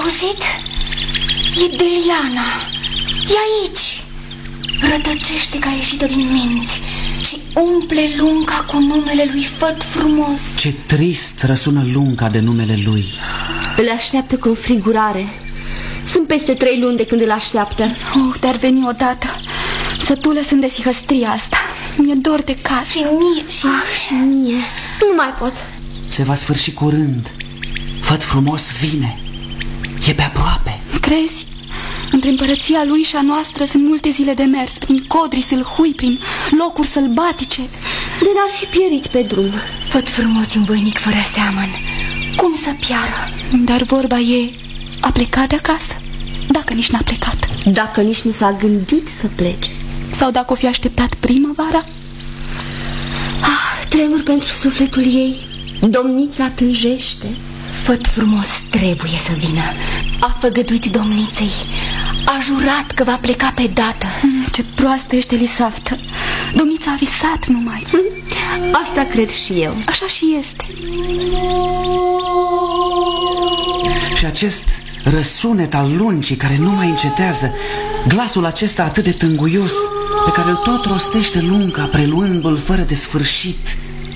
auzit? E Deliana. E aici. Rătăcește ca ieșită din minți și umple lunca cu numele lui Făt Frumos. Ce trist răsună lunca de numele lui. Îl așteaptă cu înfrigurare. Sunt peste 3 luni de când îl așteaptă. Dar veni odată. Sătulă sunt de sihăstria asta. Mi-e dor de casă. Și mie, și mie. Nu mai pot. Se va sfârși curând. Făt Frumos vine. E pe aproape. Crezi? Între împărăția lui și a noastră sunt multe zile de mers, prin codri sâlhui, prin locuri sălbatice. De n-ar fi pierit pe drum. Făt Frumos un voinic fără seamăn. Cum să piară? Dar vorba e, a plecat de acasă? Dacă nici n-a plecat. Dacă nici nu s-a gândit să plece. Sau dacă o fi așteptat primăvara? Tremur pentru sufletul ei. Domnița tânjește. Făt Frumos trebuie să vină. A făgăduit domniței. A jurat că va pleca pe dată. Ce proastă ești, Elisaftă. Domnița a visat numai. Asta cred și eu. Așa și este. Și acest răsunet al luncii care nu mai încetează, glasul acesta atât de tânguios pe care îl tot rostește lunca, preluându-l fără de sfârșit.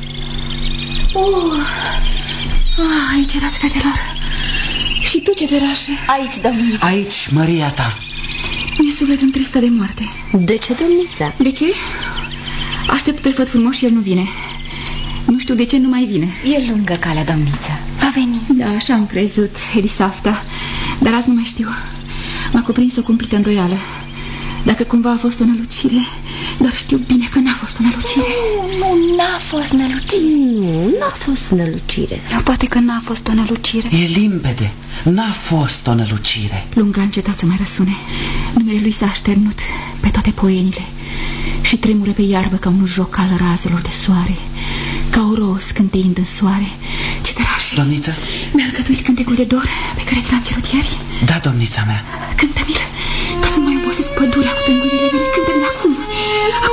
Aici erați, fetelor. Și tu ce derașe? Aici, domniță. Aici, Maria ta. Mi-e sufletul tristă de moarte. De ce, domnița? De ce? Aștept pe Făt Frumos și el nu vine. Nu știu de ce nu mai vine. E lungă calea, domniță. Va veni. Da, așa am crezut, Elisafta. Dar azi nu mai știu. M-a cuprins o cumplită îndoială. Dacă cumva a fost o nălucire, doar știu bine că n-a fost o nălucire. Nu, n-a fost nălucire. Nu, n-a fost nălucire. Poate că n-a fost o nălucire. E limpede. N-a fost o nălucire. Lunga a încetat să mai răsune. Numele lui s-a așternut pe toate poenile și tremură pe iarbă ca un joc al razelor de soare, ca o rouă scânteind în soare. Ce derașe! Domniță? Mi-a alcătuit cântecul de dor pe care ți l-am cerut ieri. Da, domnița mea. Cântă-mi-l, ca să mai obosesc pădurea cu penguinele mele. Cântă-mi acum.